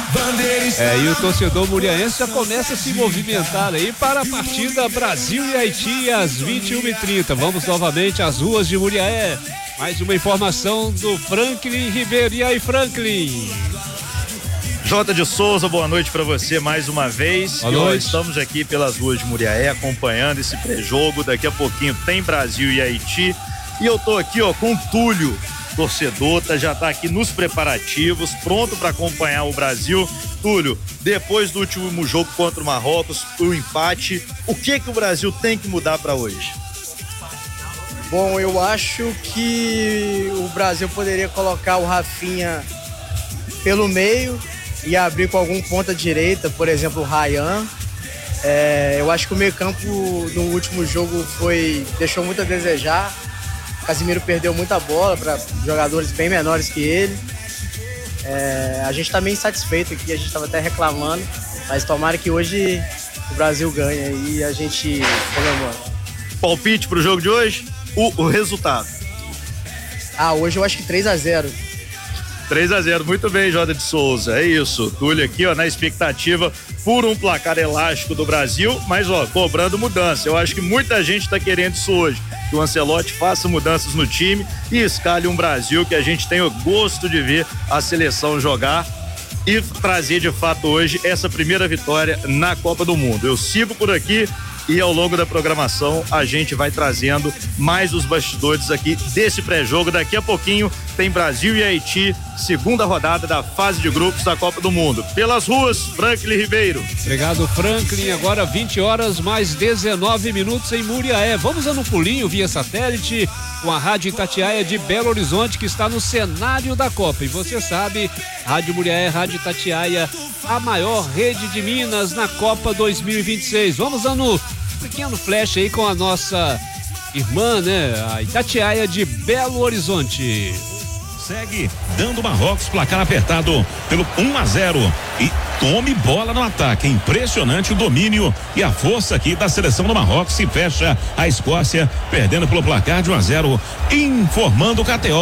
E o torcedor muriaense já começa a se movimentar aí para a partida Brasil e Haiti às 21h30. Vamos novamente às ruas de Muriaé. Mais uma informação do Franklin Ribeiro. E aí, Franklin? Jota de Souza, boa noite para você mais uma vez. Boa noite. Estamos aqui pelas ruas de Muriaé acompanhando esse pré-jogo. Daqui a pouquinho tem Brasil e Haiti. E eu tô aqui, com o Túlio, torcedor, já tá aqui nos preparativos, pronto para acompanhar o Brasil. Túlio, depois do último jogo contra o Marrocos, o empate, o que o Brasil tem que mudar para hoje? Bom, eu acho que o Brasil poderia colocar o Rafinha pelo meio e abrir com algum ponta direita, por exemplo, o Ryan. Eu acho que o meio-campo no último jogo deixou muito a desejar. O Casemiro perdeu muita bola para jogadores bem menores que ele. A gente está meio insatisfeito aqui, a gente estava até reclamando, mas tomara que hoje o Brasil ganhe e a gente comemora. Palpite para o jogo de hoje? O resultado? Hoje eu acho que 3-0. 3-0, muito bem, Jota de Souza, é isso, Túlio aqui, na expectativa por um placar elástico do Brasil, mas cobrando mudança. Eu acho que muita gente está querendo isso hoje, que o Ancelotti faça mudanças no time e escalhe um Brasil que a gente tem o gosto de ver a seleção jogar e trazer de fato hoje essa primeira vitória na Copa do Mundo. Eu sigo por aqui e ao longo da programação a gente vai trazendo mais os bastidores aqui desse pré-jogo. Daqui a pouquinho tem Brasil e Haiti, segunda rodada da fase de grupos da Copa do Mundo. Pelas ruas, Franklin Ribeiro. Obrigado, Franklin. Agora 20h mais 19 minutos em Muriaé. Vamos dando um pulinho via satélite com a Rádio Itatiaia de Belo Horizonte, que está no cenário da Copa. E você sabe, Rádio Muriaé, Rádio Itatiaia, a maior rede de Minas na Copa 2026. Vamos dando um pequeno flash aí com a nossa irmã, a Itatiaia de Belo Horizonte. Segue dando Marrocos, placar apertado pelo 1-0 e tome bola no ataque. Impressionante o domínio e a força aqui da seleção do Marrocos. Se fecha a Escócia, perdendo pelo placar de 1-0, informando o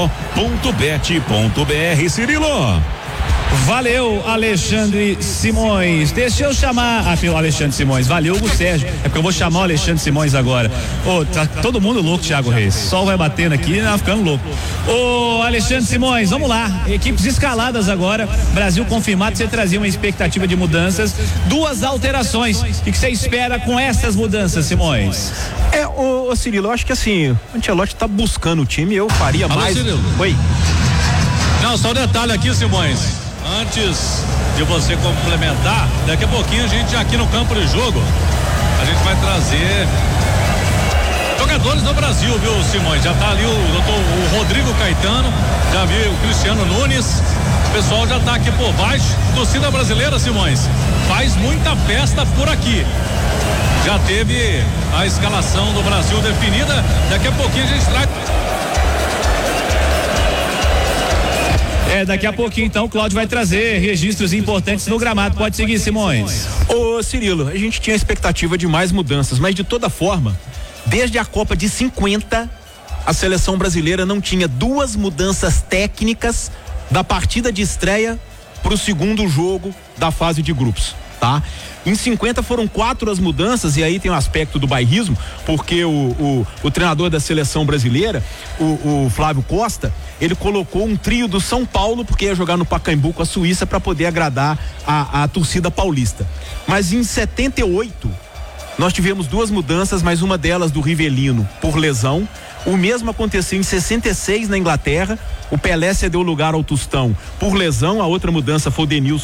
KTO.bet.br. Cirilo. Valeu, Alexandre Simões. Deixa eu chamar o Alexandre Simões. Valeu, Hugo Sérgio. É porque eu vou chamar o Alexandre Simões agora. Tá todo mundo louco, Thiago Reis. O sol vai batendo aqui, ficando louco. Alexandre Simões, vamos lá. Equipes escaladas agora. Brasil confirmado. Você trazia uma expectativa de mudanças. 2 alterações. O que você espera com essas mudanças, Simões? Cirilo, eu acho que assim, o Ancelotti tá buscando o time. Eu faria mais. Cirilo. Oi. Não, só um detalhe aqui, Simões. Antes de você complementar, daqui a pouquinho a gente aqui no campo de jogo, a gente vai trazer jogadores do Brasil, viu, Simões? Já tá ali o Rodrigo Caetano, já vi o Cristiano Nunes, o pessoal já tá aqui por baixo. Torcida brasileira, Simões, faz muita festa por aqui. Já teve a escalação do Brasil definida, daqui a pouquinho a gente traz. Daqui a pouquinho então o Cláudio vai trazer registros importantes no gramado. Pode seguir, Simões. Cirilo, a gente tinha expectativa de mais mudanças, mas de toda forma, desde a Copa de 50, a seleção brasileira não tinha 2 mudanças técnicas da partida de estreia para o segundo jogo da fase de grupos, tá? Em 50 foram 4 as mudanças, e aí tem o aspecto do bairrismo, porque o treinador da seleção brasileira, o Flávio Costa, ele colocou um trio do São Paulo, porque ia jogar no Pacaembu com a Suíça para poder agradar a torcida paulista. Mas em 78 nós tivemos 2 mudanças, mas uma delas do Rivelino por lesão. O mesmo aconteceu em 66 na Inglaterra. O Pelé cedeu lugar ao Tostão por lesão. A outra mudança foi o Denilson